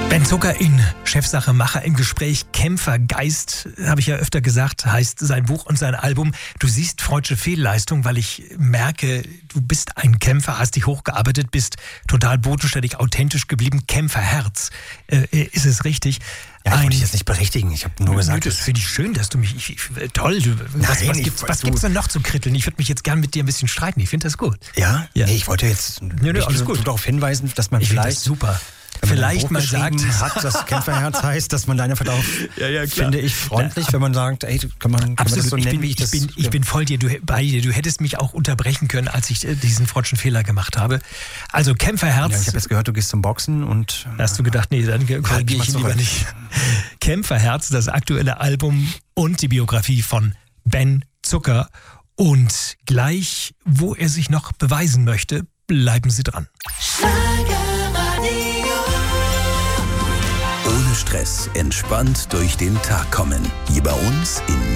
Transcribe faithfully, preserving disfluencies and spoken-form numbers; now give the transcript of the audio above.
Ben Zucker in Chefsache Macher im Gespräch. Kämpfergeist, habe ich ja öfter gesagt, heißt sein Buch und sein Album. Du siehst freudsche Fehlleistung, weil ich merke, du bist ein Kämpfer, hast dich hochgearbeitet, bist total bodenständig, authentisch geblieben. Kämpferherz, äh, ist es richtig? Ja, ich ein, wollte dich jetzt nicht berichtigen. Ich habe nur gesagt, das finde ich schön, dass du mich... Ich, ich, toll, du, was, Nein, was, ich- gibt's, was du- gibt's denn noch zu kritteln? Ich würde mich jetzt gern mit dir ein bisschen streiten. Ich finde das gut. ja? Ja. Nee, ich wollte jetzt nö, dich alles nur gut. darauf hinweisen, dass man Ich finde vielleicht... das super. wenn man Vielleicht ein mal Buch sagt... geschrieben hat, das Kämpferherz heißt, dass man da einfach darauf, Ja, ja, klar. finde ich, freundlich, wenn man sagt, ey, kann man, kann man das Absolut, so ich, nennen, bin, wie ich ich, das... bin, ich bin voll dir, du, bei dir. Du hättest mich auch unterbrechen können, als ich äh, diesen freudschen Fehler gemacht habe. Also Kämpferherz, ja, ich habe jetzt gehört, du gehst zum Boxen und... da hast du gedacht, nee, dann Halt korrigiere mich ich mal ihn lieber zurück. nicht. Kämpferherz, das aktuelle Album und die Biografie von Ben Zucker. Und gleich, wo er sich noch beweisen möchte, bleiben Sie dran. Ohne Stress, entspannt durch den Tag kommen. Hier bei uns in